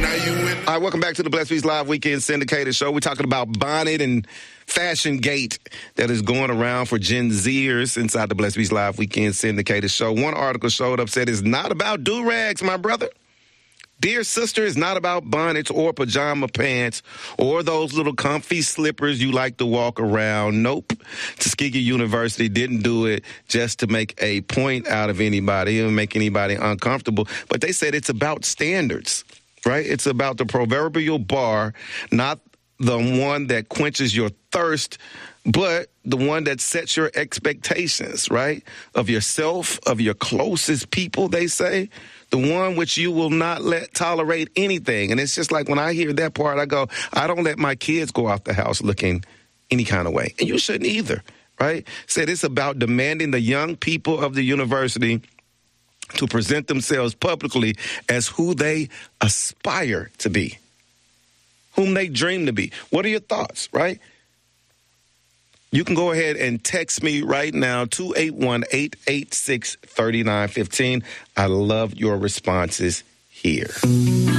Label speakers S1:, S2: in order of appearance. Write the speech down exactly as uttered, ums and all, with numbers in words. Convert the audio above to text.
S1: All right, welcome back to the Blessed Beats Live Weekend Syndicated Show. We're talking about bonnet and fashion gate that is going around for Gen Zers inside the Blessed Beats Live Weekend Syndicated Show. One article showed up, said it's not about do-rags, my brother. Dear sister, it's not about bonnets or pajama pants or those little comfy slippers you like to walk around. Nope. Tuskegee University didn't do it just to make a point out of anybody and make anybody uncomfortable, but they said it's about standards. Right? It's about the proverbial bar, not the one that quenches your thirst, but the one that sets your expectations, right? Of yourself, of your closest people, they say. The one which you will not let tolerate anything. And it's just like when I hear that part, I go, I don't let my kids go out the house looking any kind of way. And you shouldn't either, right? Said it's about demanding the young people of the university to present themselves publicly as who they aspire to be, whom they dream to be. What are your thoughts, right? You can go ahead and text me right now, two eight one, eight eight six, three nine one five. I love your responses here.